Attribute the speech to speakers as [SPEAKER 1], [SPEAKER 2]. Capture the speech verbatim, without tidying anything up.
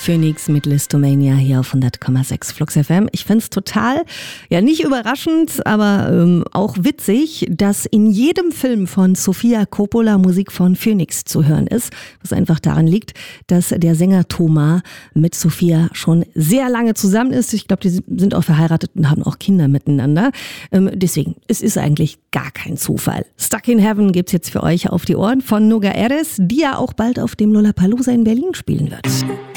[SPEAKER 1] Phoenix mit Listomania hier auf hundert Komma sechs Flux F M. Ich finde es total, ja nicht überraschend, aber ähm, auch witzig, dass in jedem Film von Sofia Coppola Musik von Phoenix zu hören ist. Was einfach daran liegt, dass der Sänger Thomas mit Sofia schon sehr lange zusammen ist. Ich glaube, die sind auch verheiratet und haben auch Kinder miteinander. Ähm, deswegen, es ist eigentlich gar kein Zufall. Stuck in Heaven gibt's jetzt für euch auf die Ohren von Noga Erez, die ja auch bald auf dem Lollapalooza in Berlin spielen wird.